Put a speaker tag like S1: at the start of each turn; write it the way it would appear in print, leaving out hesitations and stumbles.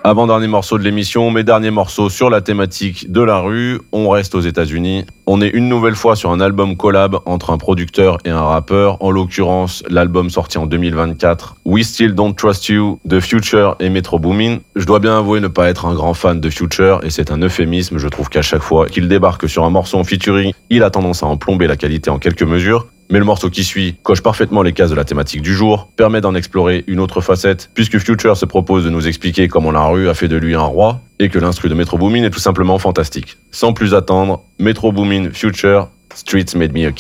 S1: Avant-dernier morceau de l'émission, mes derniers morceaux sur la thématique de la rue. On reste aux États-Unis. On est une nouvelle fois sur un album collab entre un producteur et un rappeur. En l'occurrence, l'album sorti en 2024, We Still Don't Trust You de Future et Metro Boomin. Je dois bien avouer ne pas être un grand fan de Future et c'est un euphémisme. Je trouve qu'à chaque fois qu'il débarque sur un morceau en featuring, il a tendance à en plomber la qualité en quelques mesures. Mais le morceau qui suit coche parfaitement les cases de la thématique du jour, permet d'en explorer une autre facette, puisque Future se propose de nous expliquer comment la rue a fait de lui un roi, et que l'instru de Metro Boomin est tout simplement fantastique. Sans plus attendre, Metro Boomin, Future, Streets Made Me a King.